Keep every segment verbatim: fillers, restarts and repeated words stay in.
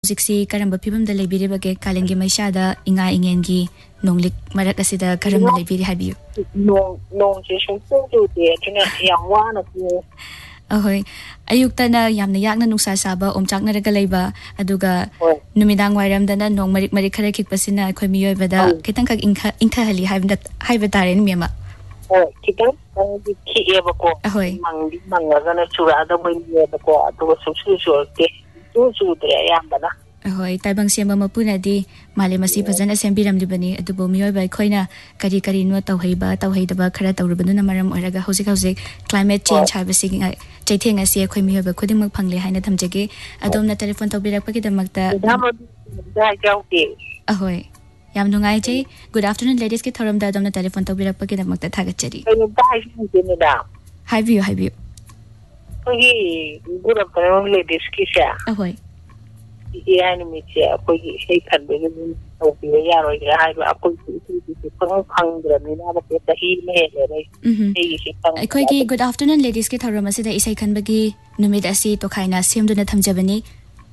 Siksi karamba pibam da lebiri bage kalengi maishada inga ingengi nonglik marak asida karamba lebiri habiyu. Nong nong je shung su ju de tuna yang wa na ku. Ahoy ayukta na yamna yakna nungsa saba omchak na raga leiba aduga numidang wairam dana nong marik marik khara khikpasina akhoi miyoy bada kitang kag ingkha ingtha hali haibda haiba taren miyama. Oh kitang ang di ki eba ko. Ahoy mang di mang na chura da mai eba ko aduga su su su te. Tu su de ayambana. Ahoy taibang siyamba mapuna di mali masi fazana sembiram libani adubo miyoy bai khoina kari kari no tawhaiba tawhaidaba khara tawrubanu na maram oraga hosik hosik climate change haiba sing chaitheng asi khoi miyoy ba khuding mak phangle haina thamjage adomna telephone tawbirak pagi damakta da jauti ahoy yam nungai chei good afternoon ladies ki thoram da adomna telephone tawbirak pagi damakta thagachari ai ba hi ni da hi view hi view Oye, good afternoon, ladies. Kisha. Ahoy. Iya ni mesti aku ini kan begini. Tapi ya, orang yang aku itu pang pang berani nak kita iniเลย. Aku ini good afternoon, ladies. Kita orang masih dah isai kan bagi numit asi to kaina siam tu nak thamjabani.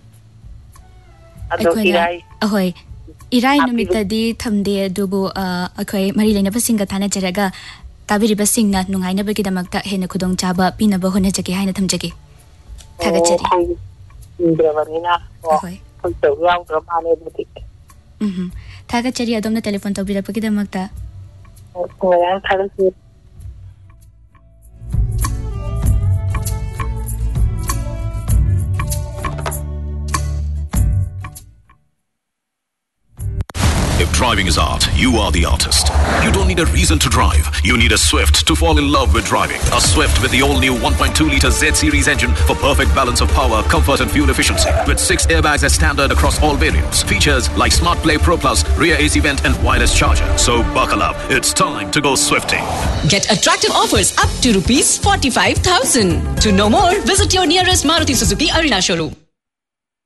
Aku irai. Ahoy. Irai numit tadi thamde dubu aku mari lain apa singkat thana jeraga. Tabi riba singna nungai na bagi damakta hena khudong chaba pina ba hona jagi haina thamjagi thagachari indravanina ahoy to yang ramane buti mhm thagachari adomna telephone to bira bagi damakta ko yang thagachari If driving is art, you are the artist. You don't need a reason to drive. You need a Swift to fall in love with driving. A Swift with the all-new one point two litre Z-Series engine for perfect balance of power, comfort and fuel efficiency. With six airbags as standard across all variants. Features like Smart Play Pro Plus, rear A C vent and wireless charger. So buckle up. It's time to go Swifting. Get attractive offers up to rupees forty-five thousand. To know more, visit your nearest Maruti Suzuki Arena showroom.